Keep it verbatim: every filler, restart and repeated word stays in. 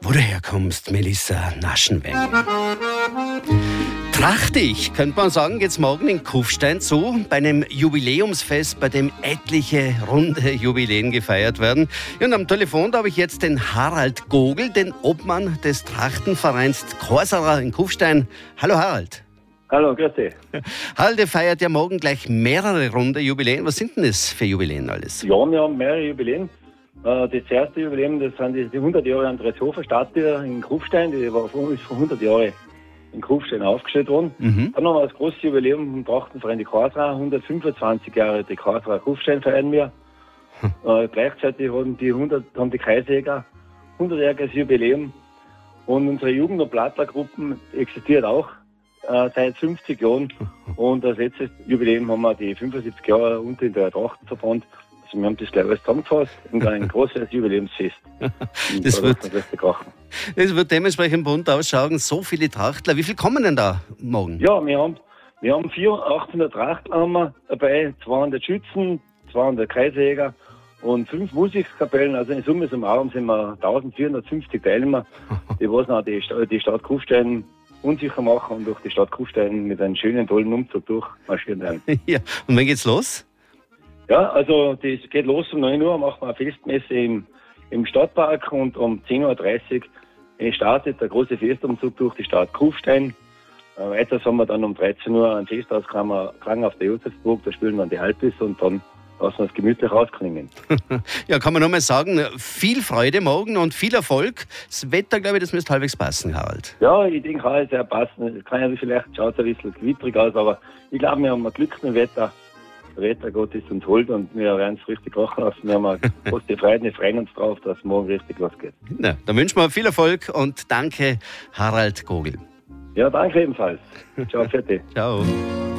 wo du herkommst, Melissa Naschenweng. Trachtig, könnte man sagen, geht's morgen in Kufstein zu, bei einem Jubiläumsfest, bei dem etliche runde Jubiläen gefeiert werden. Ja, und am Telefon da habe ich jetzt den Harald Gogl, den Obmann des Trachtenvereins Chorsala in Kufstein. Hallo Harald. Hallo, grüß dich. Harald, ihr feiert ja morgen gleich mehrere runde Jubiläen. Was sind denn das für Jubiläen alles? Ja, wir haben mehrere Jubiläen. Das erste Jubiläum, das sind die hundert Jahre Andreashofer-Statue in Kufstein, die war vor, ist vor hundert Jahren in Kufstein aufgestellt worden. Mhm. Dann haben wir das große Jubiläum vom Trachtenverein die Chorsala, hundertfünfundzwanzig Jahre die Chorsala Kufstein feiern wir. Hm. Äh, gleichzeitig haben die, hundert, haben die Kreisjäger hundertjähriges Jubiläum und unsere Jugend- und Plattlergruppen existiert auch äh, seit fünfzig Jahren. Und als letztes Jubiläum haben wir die fünfundsiebzig Jahre unter in der Trachtenverband. Also wir haben das gleich alles zusammengefasst und ein großes Jubiläumsfest. das, wird, das wird dementsprechend bunt ausschauen. So viele Trachtler. Wie viele kommen denn da morgen? Ja, wir haben, wir haben achthundert Trachtler haben wir dabei, zweihundert Schützen, zweihundert Kreisjäger und fünf Musikkapellen. Also in Summe zum Abend sind wir eintausendvierhundertfünfzig Teilnehmer, die was noch die, die Stadt Kufstein unsicher machen und durch die Stadt Kufstein mit einem schönen, tollen Umzug durchmarschieren werden. Ja, und wann geht's los? Ja, also das geht los um neun Uhr, machen wir eine Festmesse im, im Stadtpark und um zehn Uhr dreißig startet der große Festumzug durch die Stadt Kufstein. Äh, weiters haben wir dann um dreizehn Uhr einen Festausklang auf der Josefsburg, da spielen wir die Halbis und dann lassen wir es gemütlich ausklingen. Ja, kann man nochmal sagen, viel Freude morgen und viel Erfolg. Das Wetter, glaube ich, das müsste halbwegs passen, Harald. Ja, ich denke, kann es sehr passen. Es kann ja vielleicht, schaut ein bisschen gewittrig aus, aber ich glaube, wir haben ein Glück mit dem Wetter. Der Wettergott ist uns hold und wir werden es richtig machen lassen. Wir haben eine große Freude, wir freuen uns drauf, dass morgen richtig was geht. Na, dann wünschen wir viel Erfolg und danke, Harald Gogl. Ja, danke ebenfalls. Ciao, fertig. Ciao.